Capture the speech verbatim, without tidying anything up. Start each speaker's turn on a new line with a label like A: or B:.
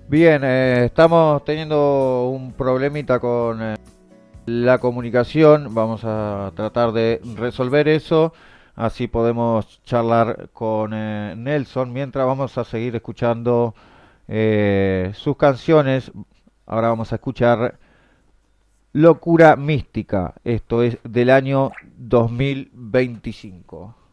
A: Bien, eh, estamos teniendo un problemita con eh, la comunicación. Vamos a tratar de resolver eso. Así podemos charlar con eh, Nelson mientras vamos a seguir escuchando eh, sus canciones. Ahora vamos a escuchar Locura Mística. Esto es del año dos mil veinticinco.